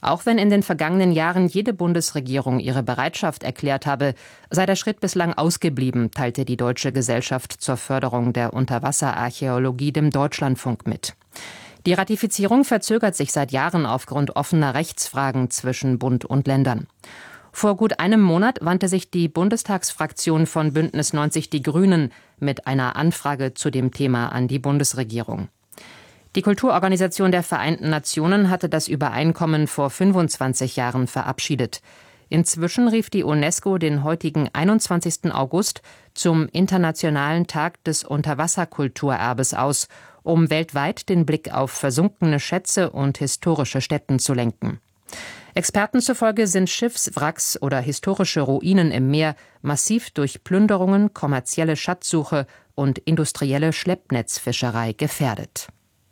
Auch wenn in den vergangenen Jahren jede Bundesregierung ihre Bereitschaft erklärt habe, sei der Schritt bislang ausgeblieben, teilte die Deutsche Gesellschaft zur Förderung der Unterwasserarchäologie dem Deutschlandfunk mit. Die Ratifizierung verzögert sich seit Jahren aufgrund offener Rechtsfragen zwischen Bund und Ländern. Vor gut einem Monat wandte sich die Bundestagsfraktion von Bündnis 90 Die Grünen mit einer Anfrage zu dem Thema an die Bundesregierung. Die Kulturorganisation der Vereinten Nationen hatte das Übereinkommen vor 25 Jahren verabschiedet. Inzwischen rief die UNESCO den heutigen 21. August zum Internationalen Tag des Unterwasserkulturerbes aus, um weltweit den Blick auf versunkene Schätze und historische Stätten zu lenken. Experten zufolge sind Schiffswracks oder historische Ruinen im Meer massiv durch Plünderungen, kommerzielle Schatzsuche und industrielle Schleppnetzfischerei gefährdet.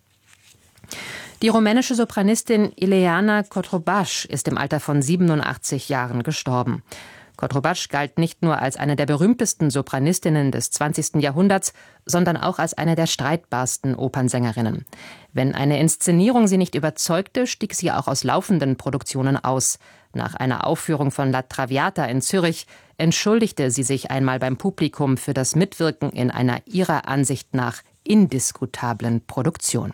Die rumänische Sopranistin Ileana Cotrocbaș ist im Alter von 87 Jahren gestorben. Cotrocbaș galt nicht nur als eine der berühmtesten Sopranistinnen des 20. Jahrhunderts, sondern auch als eine der streitbarsten Opernsängerinnen. Wenn eine Inszenierung sie nicht überzeugte, stieg sie auch aus laufenden Produktionen aus. Nach einer Aufführung von La Traviata in Zürich entschuldigte sie sich einmal beim Publikum für das Mitwirken in einer ihrer Ansicht nach indiskutablen Produktion.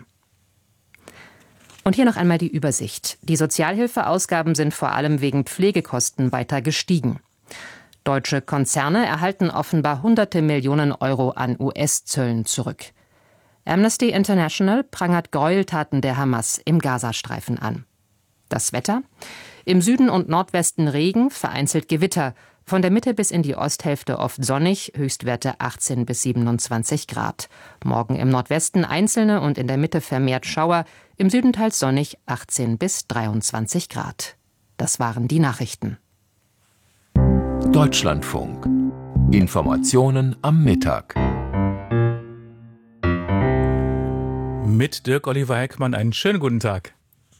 Und hier noch einmal die Übersicht. Die Sozialhilfeausgaben sind vor allem wegen Pflegekosten weiter gestiegen. Deutsche Konzerne erhalten offenbar hunderte Millionen Euro an US-Zöllen zurück. Amnesty International prangert Gräueltaten der Hamas im Gazastreifen an. Das Wetter? Im Süden und Nordwesten Regen, vereinzelt Gewitter. Von der Mitte bis in die Osthälfte oft sonnig, Höchstwerte 18 bis 27 Grad. Morgen im Nordwesten einzelne und in der Mitte vermehrt Schauer, im Süden teils sonnig 18 bis 23 Grad. Das waren die Nachrichten. Deutschlandfunk. Informationen am Mittag. Mit Dirk Oliver Heckmann einen schönen guten Tag.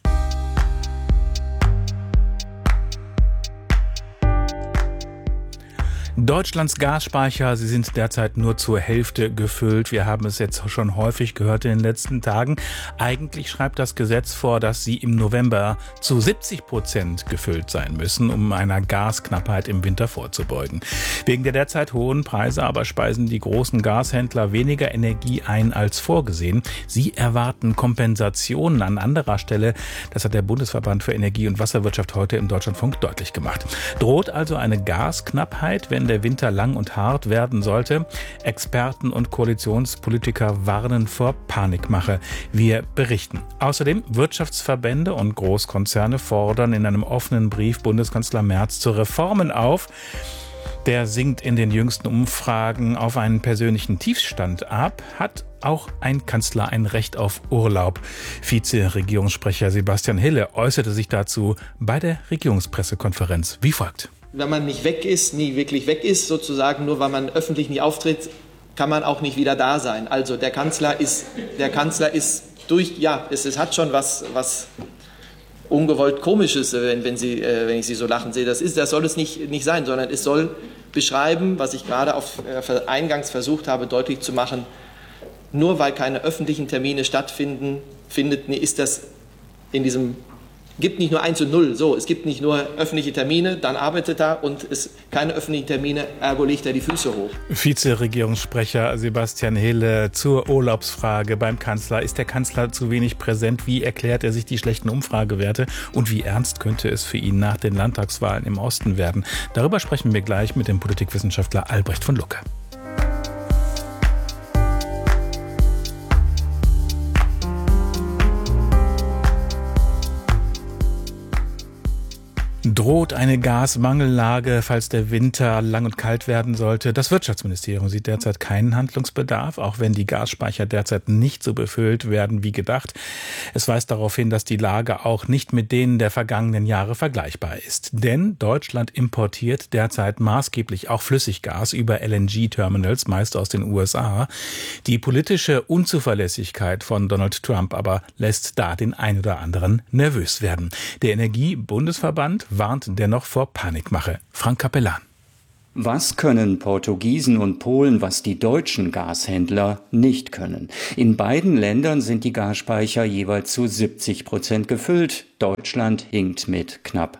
Deutschlands Gasspeicher, sie sind derzeit nur zur Hälfte gefüllt. Wir haben es jetzt schon häufig gehört in den letzten Tagen. Eigentlich schreibt das Gesetz vor, dass sie im November zu 70% gefüllt sein müssen, um einer Gasknappheit im Winter vorzubeugen. Wegen der derzeit hohen Preise aber speisen die großen Gashändler weniger Energie ein als vorgesehen. Sie erwarten Kompensationen an anderer Stelle. Das hat der Bundesverband für Energie- und Wasserwirtschaft heute im Deutschlandfunk deutlich gemacht. Droht also eine Gasknappheit, wenn der Winter lang und hart werden sollte? Experten und Koalitionspolitiker warnen vor Panikmache. Wir berichten. Außerdem Wirtschaftsverbände und Großkonzerne fordern in einem offenen Brief Bundeskanzler Merz zu Reformen auf. Der sinkt in den jüngsten Umfragen auf einen persönlichen Tiefstand ab. Hat auch ein Kanzler ein Recht auf Urlaub? Vize-Regierungssprecher Sebastian Hille äußerte sich dazu bei der Regierungspressekonferenz wie folgt. Wenn man nicht weg ist, nie wirklich weg ist, sozusagen nur weil man öffentlich nicht auftritt, kann man auch nicht wieder da sein. Also der Kanzler ist durch, ja, es hat schon was ungewollt Komisches, wenn ich Sie so lachen sehe. Das soll es nicht sein, sondern es soll beschreiben, was ich gerade eingangs versucht habe deutlich zu machen. Nur weil keine öffentlichen Termine stattfinden, ist das in diesem gibt nicht nur 1 und 0, so, es gibt nicht nur öffentliche Termine, dann arbeitet er und es keine öffentlichen Termine, ergo legt er die Füße hoch. Vize-Regierungssprecher Sebastian Hille zur Urlaubsfrage beim Kanzler. Ist der Kanzler zu wenig präsent? Wie erklärt er sich die schlechten Umfragewerte? Und wie ernst könnte es für ihn nach den Landtagswahlen im Osten werden? Darüber sprechen wir gleich mit dem Politikwissenschaftler Albrecht von Lucke. Droht eine Gasmangellage, falls der Winter lang und kalt werden sollte? Das Wirtschaftsministerium sieht derzeit keinen Handlungsbedarf, auch wenn die Gasspeicher derzeit nicht so befüllt werden wie gedacht. Es weist darauf hin, dass die Lage auch nicht mit denen der vergangenen Jahre vergleichbar ist. Denn Deutschland importiert derzeit maßgeblich auch Flüssiggas über LNG-Terminals, meist aus den USA. Die politische Unzuverlässigkeit von Donald Trump aber lässt da den einen oder anderen nervös werden. Der Energiebundesverband warnt dennoch vor Panikmache. Frank Capellan. Was können Portugiesen und Polen, was die deutschen Gashändler nicht können? In beiden Ländern sind die Gasspeicher jeweils zu 70% gefüllt. Deutschland hinkt mit knapp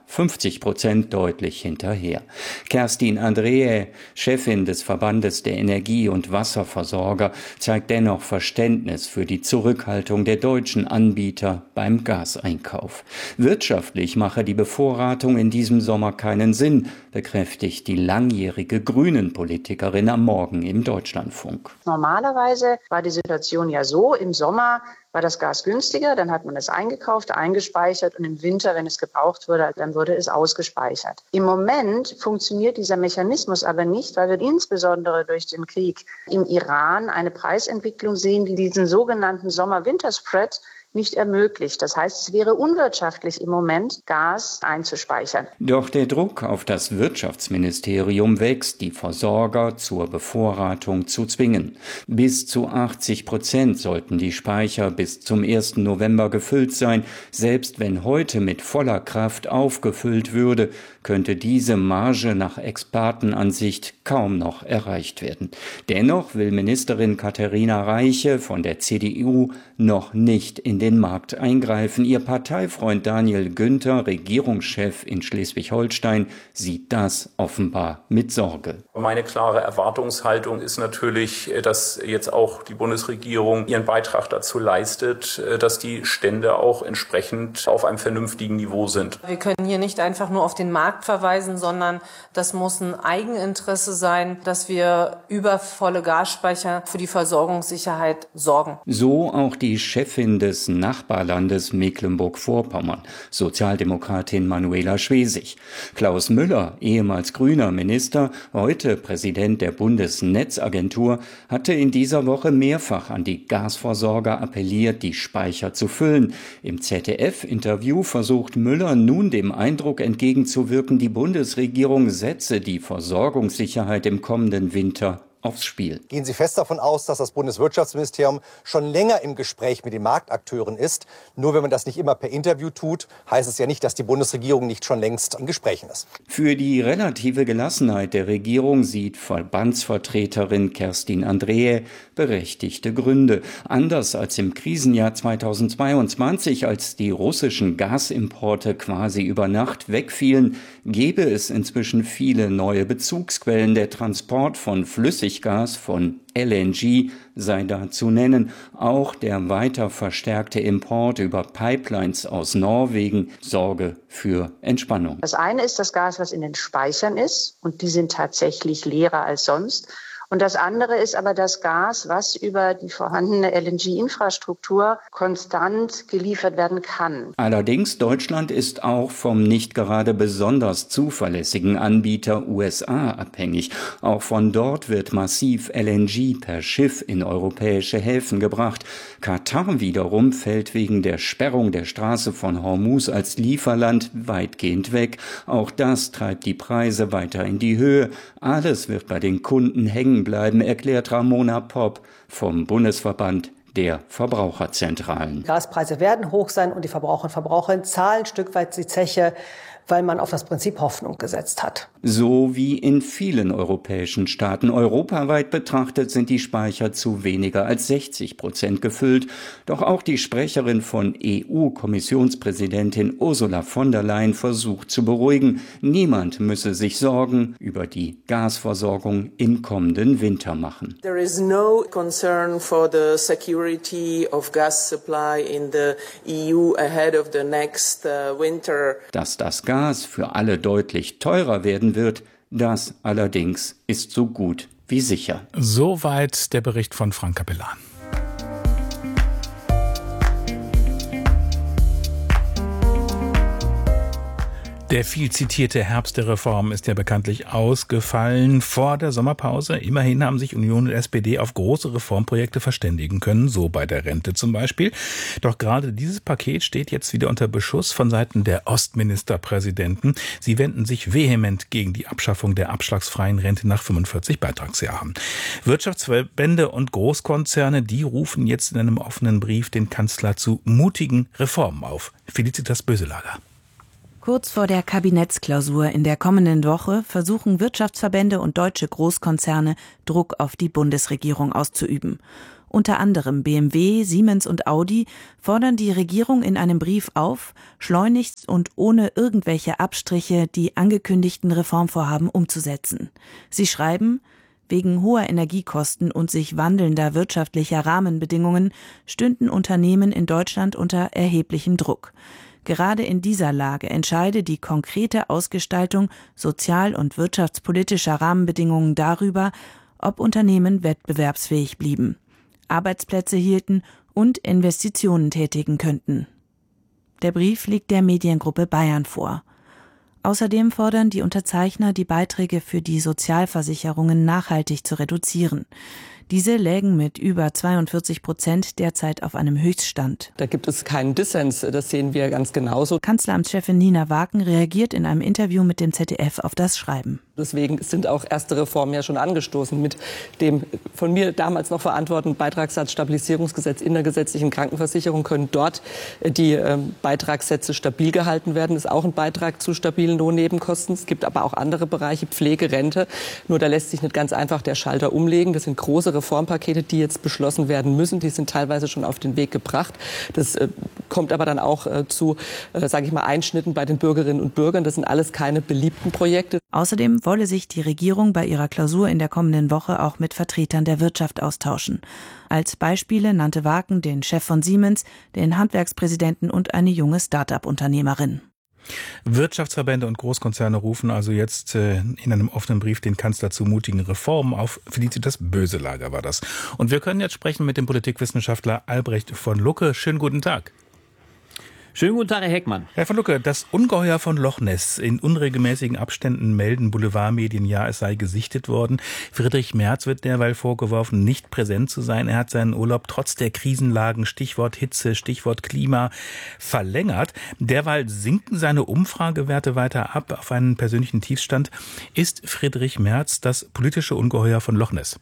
50% deutlich hinterher. Kerstin Andreae, Chefin des Verbandes der Energie- und Wasserversorger, zeigt dennoch Verständnis für die Zurückhaltung der deutschen Anbieter beim Gaseinkauf. Wirtschaftlich mache die Bevorratung in diesem Sommer keinen Sinn, bekräftigt die langjährige Grünen-Politikerin am Morgen im Deutschlandfunk. Normalerweise war die Situation ja so, im Sommer war das Gas günstiger, dann hat man es eingekauft, eingespeichert und im Winter, wenn es gebraucht wurde, dann wurde es ausgespeichert. Im Moment funktioniert dieser Mechanismus aber nicht, weil wir insbesondere durch den Krieg im Iran eine Preisentwicklung sehen, die diesen sogenannten Sommer-Winter-Spread nicht ermöglicht. Das heißt, es wäre unwirtschaftlich im Moment, Gas einzuspeichern. Doch der Druck auf das Wirtschaftsministerium wächst, die Versorger zur Bevorratung zu zwingen. Bis zu 80% sollten die Speicher bis zum 1. November gefüllt sein. Selbst wenn heute mit voller Kraft aufgefüllt würde, könnte diese Marge nach Expertenansicht kaum noch erreicht werden. Dennoch will Ministerin Katharina Reiche von der CDU noch nicht in den Markt eingreifen. Ihr Parteifreund Daniel Günther, Regierungschef in Schleswig-Holstein, sieht das offenbar mit Sorge. Meine klare Erwartungshaltung ist natürlich, dass jetzt auch die Bundesregierung ihren Beitrag dazu leistet, dass die Stände auch entsprechend auf einem vernünftigen Niveau sind. Wir können hier nicht einfach nur auf den Markt verweisen, sondern das muss ein Eigeninteresse sein, dass wir über volle Gasspeicher für die Versorgungssicherheit sorgen. So auch die Chefin des Nachbarlandes Mecklenburg-Vorpommern, Sozialdemokratin Manuela Schwesig. Klaus Müller, ehemals grüner Minister, heute Präsident der Bundesnetzagentur, hatte in dieser Woche mehrfach an die Gasversorger appelliert, die Speicher zu füllen. Im ZDF-Interview versucht Müller nun dem Eindruck entgegenzuwirken, die Bundesregierung setze die Versorgungssicherheit im kommenden Winter aufs Spiel. Gehen Sie fest davon aus, dass das Bundeswirtschaftsministerium schon länger im Gespräch mit den Marktakteuren ist? Nur wenn man das nicht immer per Interview tut, heißt es ja nicht, dass die Bundesregierung nicht schon längst in Gesprächen ist. Für die relative Gelassenheit der Regierung sieht Verbandsvertreterin Kerstin Andreae berechtigte Gründe. Anders als im Krisenjahr 2022, als die russischen Gasimporte quasi über Nacht wegfielen, gäbe es inzwischen viele neue Bezugsquellen. Der Transport von Flüssiggas, von LNG, sei da zu nennen. Auch der weiter verstärkte Import über Pipelines aus Norwegen sorge für Entspannung. Das eine ist das Gas, was in den Speichern ist, und die sind tatsächlich leerer als sonst. Und das andere ist aber das Gas, was über die vorhandene LNG-Infrastruktur konstant geliefert werden kann. Allerdings, Deutschland ist auch vom nicht gerade besonders zuverlässigen Anbieter USA abhängig. Auch von dort wird massiv LNG per Schiff in europäische Häfen gebracht. Katar wiederum fällt wegen der Sperrung der Straße von Hormuz als Lieferland weitgehend weg. Auch das treibt die Preise weiter in die Höhe. Alles wird bei den Kunden hängen bleiben, erklärt Ramona Popp vom Bundesverband der Verbraucherzentralen. Gaspreise werden hoch sein und die Verbraucherinnen und Verbraucher zahlen ein Stück weit die Zeche, weil man auf das Prinzip Hoffnung gesetzt hat. So wie in vielen europäischen Staaten. Europaweit betrachtet sind die Speicher zu weniger als 60% gefüllt. Doch auch die Sprecherin von EU-Kommissionspräsidentin Ursula von der Leyen versucht zu beruhigen. Niemand müsse sich Sorgen über die Gasversorgung im kommenden Winter machen. There is no concern for the security of gas supply in the EU ahead of the next winter. Dass das Gas für alle deutlich teurer werden wird, das allerdings ist so gut wie sicher. Soweit der Bericht von Frank Capellan. Der viel zitierte Herbst der Reform ist ja bekanntlich ausgefallen vor der Sommerpause. Immerhin haben sich Union und SPD auf große Reformprojekte verständigen können, so bei der Rente zum Beispiel. Doch gerade dieses Paket steht jetzt wieder unter Beschuss von Seiten der Ostministerpräsidenten. Sie wenden sich vehement gegen die Abschaffung der abschlagsfreien Rente nach 45 Beitragsjahren. Wirtschaftsverbände und Großkonzerne, die rufen jetzt in einem offenen Brief den Kanzler zu mutigen Reformen auf. Felicitas Böselager. Kurz vor der Kabinettsklausur in der kommenden Woche versuchen Wirtschaftsverbände und deutsche Großkonzerne, Druck auf die Bundesregierung auszuüben. Unter anderem BMW, Siemens und Audi fordern die Regierung in einem Brief auf, schleunigst und ohne irgendwelche Abstriche die angekündigten Reformvorhaben umzusetzen. Sie schreiben: Wegen hoher Energiekosten und sich wandelnder wirtschaftlicher Rahmenbedingungen stünden Unternehmen in Deutschland unter erheblichem Druck. Gerade in dieser Lage entscheide die konkrete Ausgestaltung sozial- und wirtschaftspolitischer Rahmenbedingungen darüber, ob Unternehmen wettbewerbsfähig blieben, Arbeitsplätze hielten und Investitionen tätigen könnten. Der Brief liegt der Mediengruppe Bayern vor. Außerdem fordern die Unterzeichner, die Beiträge für die Sozialversicherungen nachhaltig zu reduzieren. Diese lägen mit über 42% derzeit auf einem Höchststand. Da gibt es keinen Dissens, das sehen wir ganz genauso. Kanzleramtschefin Nina Waken reagiert in einem Interview mit dem ZDF auf das Schreiben. Deswegen sind auch erste Reformen ja schon angestoßen mit dem von mir damals noch verantworteten Beitragssatzstabilisierungsgesetz in der gesetzlichen Krankenversicherung. Können dort die Beitragssätze stabil gehalten werden. Das ist auch ein Beitrag zu stabilen Lohnnebenkosten. Es gibt aber auch andere Bereiche, Pflege, Rente. Nur da lässt sich nicht ganz einfach der Schalter umlegen. Das sind große Reformpakete, die jetzt beschlossen werden müssen. Die sind teilweise schon auf den Weg gebracht. Das kommt aber dann auch zu, sage ich mal, Einschnitten bei den Bürgerinnen und Bürgern. Das sind alles keine beliebten Projekte. Außerdem wolle sich die Regierung bei ihrer Klausur in der kommenden Woche auch mit Vertretern der Wirtschaft austauschen. Als Beispiele nannte Waken den Chef von Siemens, den Handwerkspräsidenten und eine junge Start-up-Unternehmerin. Wirtschaftsverbände und Großkonzerne rufen also jetzt in einem offenen Brief den Kanzler zu mutigen Reformen auf. Felice, das böse Lager war das. Und wir können jetzt sprechen mit dem Politikwissenschaftler Albrecht von Lucke. Schönen guten Tag. Schönen guten Tag, Herr Heckmann. Herr von Lucke, das Ungeheuer von Loch Ness. In unregelmäßigen Abständen melden Boulevardmedien, ja, es sei gesichtet worden. Friedrich Merz wird derweil vorgeworfen, nicht präsent zu sein. Er hat seinen Urlaub trotz der Krisenlagen, Stichwort Hitze, Stichwort Klima, verlängert. Derweil sinken seine Umfragewerte weiter ab auf einen persönlichen Tiefstand. Ist Friedrich Merz das politische Ungeheuer von Loch Ness?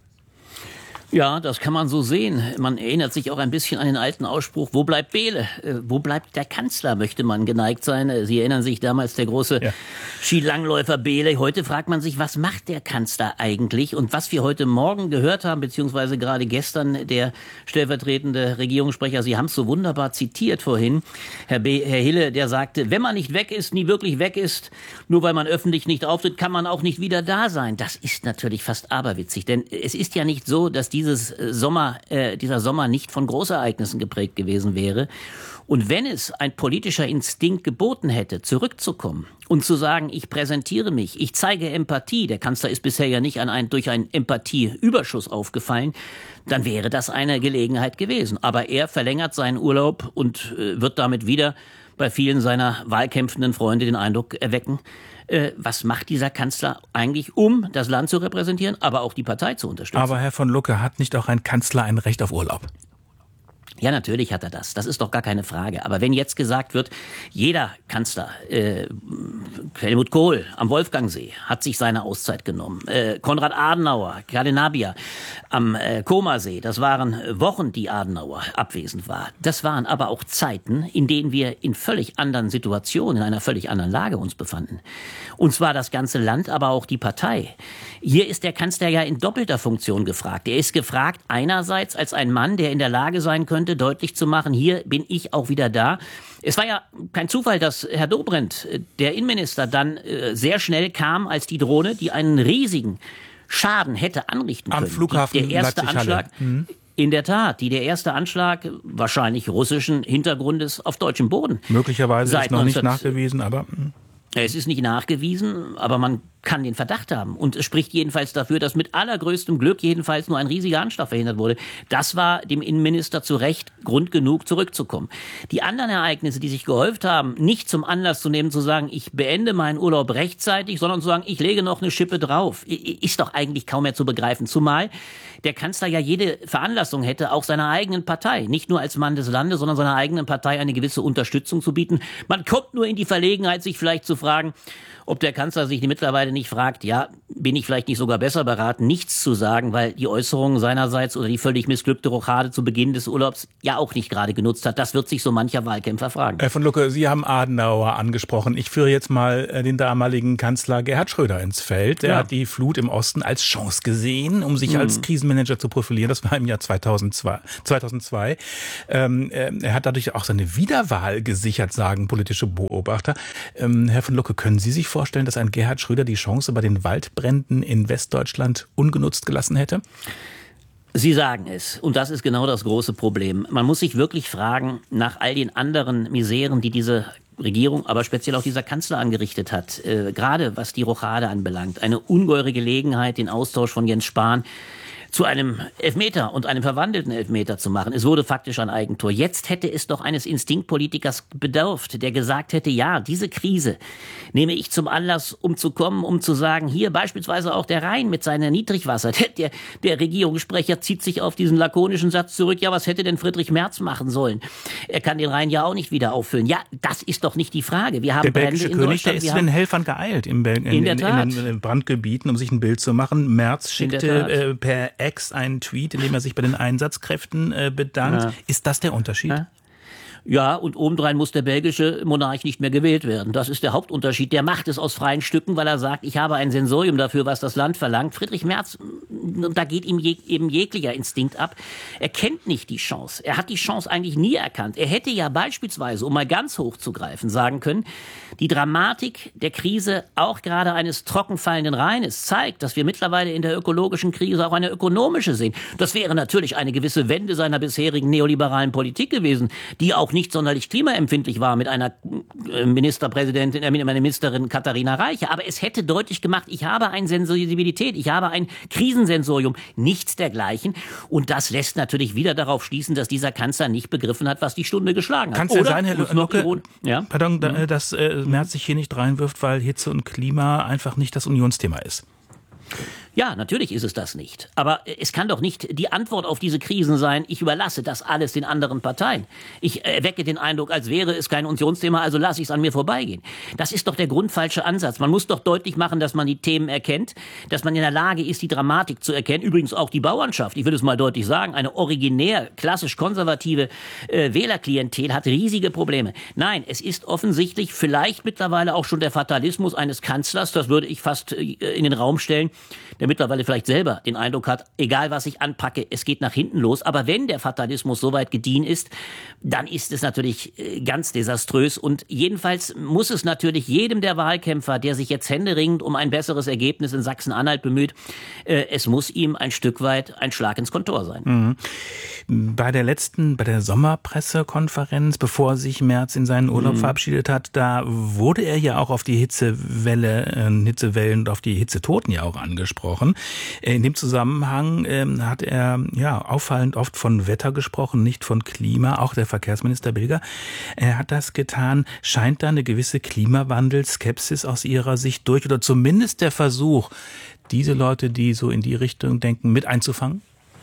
Ja, das kann man so sehen. Man erinnert sich auch ein bisschen an den alten Ausspruch, wo bleibt Behle? Wo bleibt der Kanzler, möchte man geneigt sein. Sie erinnern sich damals, der große Skilangläufer Behle. Heute fragt man sich, was macht der Kanzler eigentlich? Und was wir heute Morgen gehört haben, beziehungsweise gerade gestern, der stellvertretende Regierungssprecher, Sie haben es so wunderbar zitiert vorhin, Herr Hille, der sagte, wenn man nicht weg ist, nie wirklich weg ist, nur weil man öffentlich nicht auftritt, kann man auch nicht wieder da sein. Das ist natürlich fast aberwitzig, denn es ist ja nicht so, dass dieser Sommer nicht von Großereignissen geprägt gewesen wäre. Und wenn es ein politischer Instinkt geboten hätte, zurückzukommen und zu sagen, ich präsentiere mich, ich zeige Empathie, der Kanzler ist bisher ja nicht durch einen Empathieüberschuss aufgefallen, dann wäre das eine Gelegenheit gewesen. Aber er verlängert seinen Urlaub und wird damit wieder bei vielen seiner wahlkämpfenden Freunde den Eindruck erwecken, was macht dieser Kanzler eigentlich, um das Land zu repräsentieren, aber auch die Partei zu unterstützen? Aber Herr von Lucke, hat nicht auch ein Kanzler ein Recht auf Urlaub? Ja, natürlich hat er das. Das ist doch gar keine Frage. Aber wenn jetzt gesagt wird, jeder Kanzler, Helmut Kohl am Wolfgangsee hat sich seine Auszeit genommen, Konrad Adenauer, Cadenabia am Comersee, das waren Wochen, die Adenauer abwesend war. Das waren aber auch Zeiten, in denen wir in völlig anderen Situationen, in einer völlig anderen Lage uns befanden. Und zwar das ganze Land, aber auch die Partei. Hier ist der Kanzler ja in doppelter Funktion gefragt. Er ist gefragt einerseits als ein Mann, der in der Lage sein könnte, deutlich zu machen, hier bin ich auch wieder da. Es war ja kein Zufall, dass Herr Dobrindt, der Innenminister, dann sehr schnell kam als die Drohne, die einen riesigen Schaden hätte anrichten können. Am Flughafen der erste Anschlag. In der Tat, der erste Anschlag wahrscheinlich russischen Hintergrundes auf deutschem Boden. Möglicherweise ist noch nicht nachgewiesen, aber... Es ist nicht nachgewiesen, aber man kann den Verdacht haben. Und es spricht jedenfalls dafür, dass mit allergrößtem Glück jedenfalls nur ein riesiger Anschlag verhindert wurde. Das war dem Innenminister zu Recht Grund genug, zurückzukommen. Die anderen Ereignisse, die sich gehäuft haben, nicht zum Anlass zu nehmen, zu sagen, ich beende meinen Urlaub rechtzeitig, sondern zu sagen, ich lege noch eine Schippe drauf, ist doch eigentlich kaum mehr zu begreifen. Zumal der Kanzler ja jede Veranlassung hätte, auch seiner eigenen Partei, nicht nur als Mann des Landes, sondern seiner eigenen Partei eine gewisse Unterstützung zu bieten. Man kommt nur in die Verlegenheit, sich vielleicht zu fragen, ob der Kanzler sich mittlerweile gerade nicht fragt, ja, bin ich vielleicht nicht sogar besser beraten, nichts zu sagen, weil die Äußerungen seinerseits oder die völlig missglückte Rochade zu Beginn des Urlaubs ja auch nicht gerade genutzt hat. Das wird sich so mancher Wahlkämpfer fragen. Herr von Lucke, Sie haben Adenauer angesprochen. Ich führe jetzt mal den damaligen Kanzler Gerhard Schröder ins Feld. Er hat die Flut im Osten als Chance gesehen, um sich als Krisenmanager zu profilieren. Das war im Jahr 2002. Er hat dadurch auch seine Wiederwahl gesichert, sagen politische Beobachter. Herr von Lucke, können Sie sich vorstellen, dass ein Gerhard Schröder die Chance bei den Waldbränden in Westdeutschland ungenutzt gelassen hätte? Sie sagen es. Und das ist genau das große Problem. Man muss sich wirklich fragen, nach all den anderen Miseren, die diese Regierung, aber speziell auch dieser Kanzler angerichtet hat, gerade was die Rochade anbelangt, eine ungeheure Gelegenheit, den Austausch von Jens Spahn zu einem Elfmeter und einem verwandelten Elfmeter zu machen. Es wurde faktisch ein Eigentor. Jetzt hätte es doch eines Instinktpolitikers bedurft, der gesagt hätte, ja, diese Krise nehme ich zum Anlass, um zu kommen, um zu sagen, hier beispielsweise auch der Rhein mit seiner Niedrigwasser. Der Regierungssprecher zieht sich auf diesen lakonischen Satz zurück, ja, was hätte denn Friedrich Merz machen sollen? Er kann den Rhein ja auch nicht wieder auffüllen. Ja, das ist doch nicht die Frage. Wir haben der belgische König, der ist zu den Helfern geeilt in den Brandgebieten, um sich ein Bild zu machen. Merz schickte per Ex einen Tweet, in dem er sich bei den Einsatzkräften bedankt. Ja. Ist das der Unterschied? Ja, und obendrein muss der belgische Monarch nicht mehr gewählt werden. Das ist der Hauptunterschied. Der macht es aus freien Stücken, weil er sagt, ich habe ein Sensorium dafür, was das Land verlangt. Friedrich Merz, da geht ihm eben jeglicher Instinkt ab. Er kennt nicht die Chance. Er hat die Chance eigentlich nie erkannt. Er hätte ja beispielsweise, um mal ganz hoch zu greifen, sagen können, die Dramatik der Krise, auch gerade eines trockenfallenden Rheines, zeigt, dass wir mittlerweile in der ökologischen Krise auch eine ökonomische sehen. Das wäre natürlich eine gewisse Wende seiner bisherigen neoliberalen Politik gewesen, die auch nicht sonderlich klimaempfindlich war mit einer Ministerpräsidentin, mit einer Ministerin Katharina Reiche. Aber es hätte deutlich gemacht, ich habe eine Sensibilität, ich habe ein Krisensensorium, nichts dergleichen. Und das lässt natürlich wieder darauf schließen, dass dieser Kanzler nicht begriffen hat, was die Stunde geschlagen hat. Kann es ja sein, Herr Lucke, dass Merz sich hier nicht reinwirft, weil Hitze und Klima einfach nicht das Unionsthema ist? Ja, natürlich ist es das nicht. Aber es kann doch nicht die Antwort auf diese Krisen sein, ich überlasse das alles den anderen Parteien. Ich erwecke den Eindruck, als wäre es kein Unionsthema, also lasse ich es an mir vorbeigehen. Das ist doch der grundfalsche Ansatz. Man muss doch deutlich machen, dass man die Themen erkennt, dass man in der Lage ist, die Dramatik zu erkennen. Übrigens auch die Bauernschaft, ich will es mal deutlich sagen, eine originär, klassisch konservative Wählerklientel hat riesige Probleme. Nein, es ist offensichtlich vielleicht mittlerweile auch schon der Fatalismus eines Kanzlers, das würde ich fast in den Raum stellen, der mittlerweile vielleicht selber den Eindruck hat, egal was ich anpacke, es geht nach hinten los. Aber wenn der Fatalismus soweit gediehen ist, dann ist es natürlich ganz desaströs. Und jedenfalls muss es natürlich jedem der Wahlkämpfer, der sich jetzt händeringend um ein besseres Ergebnis in Sachsen-Anhalt bemüht, es muss ihm ein Stück weit ein Schlag ins Kontor sein. Bei der Sommerpressekonferenz, bevor sich Merz in seinen Urlaub verabschiedet hat, da wurde er ja auch auf die Hitzewellen und auf die Hitzetoten ja auch angesprochen. In dem Zusammenhang hat er auffallend oft von Wetter gesprochen, nicht von Klima. Auch der Verkehrsminister Bilger hat das getan. Scheint da eine gewisse Klimawandelskepsis aus Ihrer Sicht durch oder zumindest der Versuch, diese Leute, die so in die Richtung denken, mit einzufangen?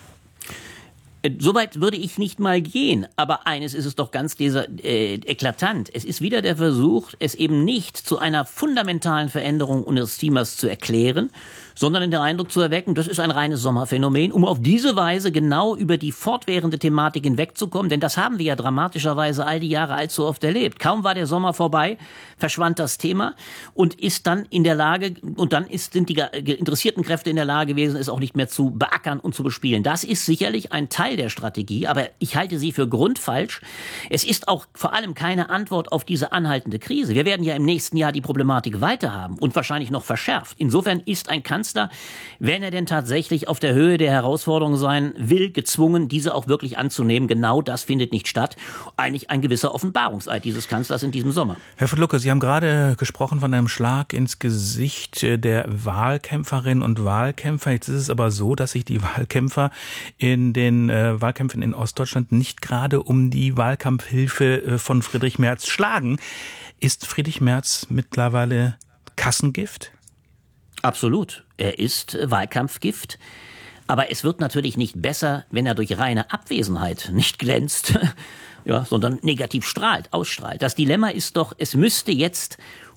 Soweit würde ich nicht mal gehen, aber eines ist es doch ganz eklatant. Es ist wieder der Versuch, es eben nicht zu einer fundamentalen Veränderung unseres Klimas zu erklären, sondern den Eindruck zu erwecken, das ist ein reines Sommerphänomen, um auf diese Weise genau über die fortwährende Thematik hinwegzukommen. Denn das haben wir ja dramatischerweise all die Jahre allzu oft erlebt. Kaum war der Sommer vorbei, verschwand das Thema und ist dann in der Lage, sind die interessierten Kräfte in der Lage gewesen, es auch nicht mehr zu beackern und zu bespielen. Das ist sicherlich ein Teil der Strategie, aber ich halte sie für grundfalsch. Es ist auch vor allem keine Antwort auf diese anhaltende Krise. Wir werden ja im nächsten Jahr die Problematik weiter haben und wahrscheinlich noch verschärft. Insofern ist ein Kanzler, wenn er denn tatsächlich auf der Höhe der Herausforderung sein will, gezwungen, diese auch wirklich anzunehmen. Genau das findet nicht statt. Eigentlich ein gewisser Offenbarungseid dieses Kanzlers in diesem Sommer. Herr von Lucke, Sie haben gerade gesprochen von einem Schlag ins Gesicht der Wahlkämpferinnen und Wahlkämpfer. Jetzt ist es aber so, dass sich die Wahlkämpfer in den Wahlkämpfen in Ostdeutschland nicht gerade um die Wahlkampfhilfe von Friedrich Merz schlagen. Ist Friedrich Merz mittlerweile Kassengift? Absolut. Er ist Wahlkampfgift. Aber es wird natürlich nicht besser, wenn er durch reine Abwesenheit nicht glänzt, sondern negativ ausstrahlt. Das Dilemma ist doch, es müsste jetzt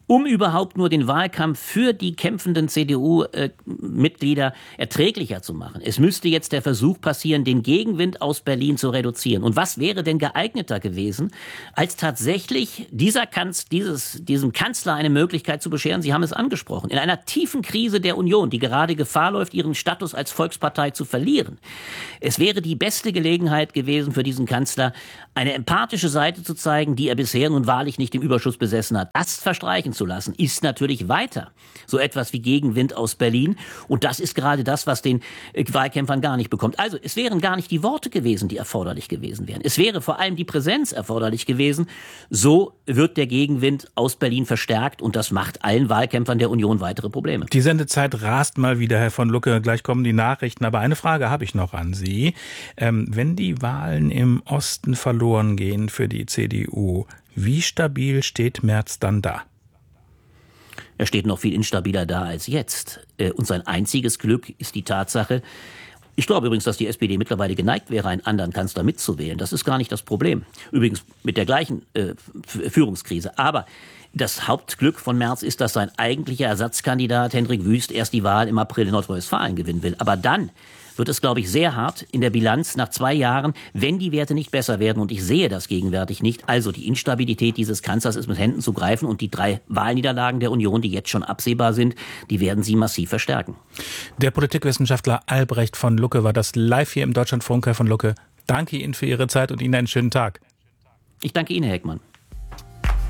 um überhaupt nur den Wahlkampf für die kämpfenden CDU-Mitglieder erträglicher zu machen. Es müsste jetzt der Versuch passieren, den Gegenwind aus Berlin zu reduzieren. Und was wäre denn geeigneter gewesen, als tatsächlich diesem Kanzler eine Möglichkeit zu bescheren? Sie haben es angesprochen. In einer tiefen Krise der Union, die gerade Gefahr läuft, ihren Status als Volkspartei zu verlieren. Es wäre die beste Gelegenheit gewesen für diesen Kanzler, eine empathische Seite zu zeigen, die er bisher nun wahrlich nicht im Überschuss besessen hat. Das verstreichen zu lassen, ist natürlich weiter so etwas wie Gegenwind aus Berlin. Und das ist gerade das, was den Wahlkämpfern gar nicht bekommt. Also es wären gar nicht die Worte gewesen, die erforderlich gewesen wären. Es wäre vor allem die Präsenz erforderlich gewesen. So wird der Gegenwind aus Berlin verstärkt und das macht allen Wahlkämpfern der Union weitere Probleme. Die Sendezeit rast mal wieder, Herr von Lucke. Gleich kommen die Nachrichten. Aber eine Frage habe ich noch an Sie. Wenn die Wahlen im Osten verloren gehen für die CDU, wie stabil steht Merz dann da? Er steht noch viel instabiler da als jetzt. Und sein einziges Glück ist die Tatsache, ich glaube übrigens, dass die SPD mittlerweile geneigt wäre, einen anderen Kanzler mitzuwählen. Das ist gar nicht das Problem. Übrigens mit der gleichen Führungskrise. Aber das Hauptglück von Merz ist, dass sein eigentlicher Ersatzkandidat Hendrik Wüst erst die Wahl im April in Nordrhein-Westfalen gewinnen will. Aber dann wird es, glaube ich, sehr hart in der Bilanz nach 2 Jahren, wenn die Werte nicht besser werden. Und ich sehe das gegenwärtig nicht. Also die Instabilität dieses Kanzlers ist mit Händen zu greifen. Und die 3 Wahlniederlagen der Union, die jetzt schon absehbar sind, die werden sie massiv verstärken. Der Politikwissenschaftler Albrecht von Lucke war das live hier im Deutschlandfunk. Herr von Lucke, danke Ihnen für Ihre Zeit und Ihnen einen schönen Tag. Ich danke Ihnen, Herr Heckmann.